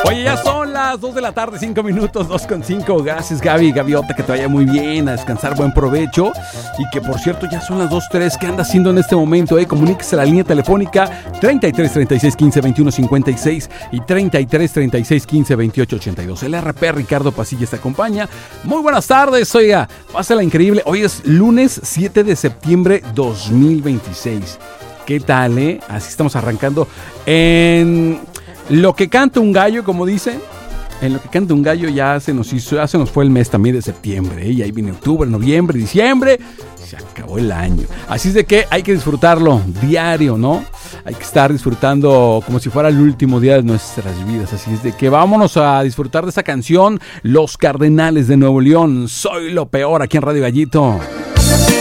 Oye, ya son las 2 de la tarde, 5 minutos, 2:05. Gracias, Gaviota, que te vaya muy bien, a descansar, buen provecho. Y que, por cierto, ya son las 2:03. ¿Qué anda haciendo en este momento? Comuníquese a la línea telefónica 33 36 15 21 56 y 33 36 15 28 82. El RP Ricardo Pasillas te acompaña. Muy buenas tardes, oiga, pásala increíble. Hoy es lunes 7 de septiembre 2026. ¿Qué tal, Así estamos arrancando en lo que canta un gallo, como dicen. En lo que canta un gallo ya se nos fue el mes también de septiembre, Y ahí viene octubre, noviembre, diciembre. Se acabó el año. Así es de que hay que disfrutarlo diario, ¿no? Hay que estar disfrutando como si fuera el último día de nuestras vidas. Así es de que vámonos a disfrutar de esta canción, Los Cardenales de Nuevo León. Soy lo peor, aquí en Radio Gallito.